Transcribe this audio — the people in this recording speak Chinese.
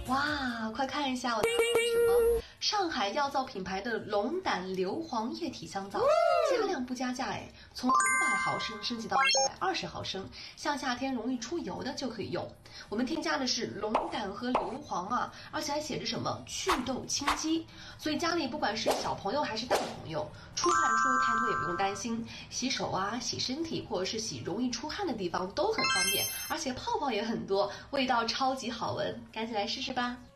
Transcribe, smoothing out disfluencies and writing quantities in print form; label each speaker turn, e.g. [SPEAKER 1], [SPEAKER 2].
[SPEAKER 1] 哇，快看一下我拿到的什么？上海药皂品牌的龙胆硫磺液体香皂，加量不加价哎，从500毫升升级到120毫升，像夏天容易出油的就可以用。我们添加的是龙胆和硫磺啊，而且还写着什么祛痘清肌，所以家里不管是小朋友还是大朋友，出汗出太多也不用担心，洗手啊、洗身体或者是洗容易出汗的地方都很方便，而且泡泡也很多，味道超级好闻，赶紧来试试吧。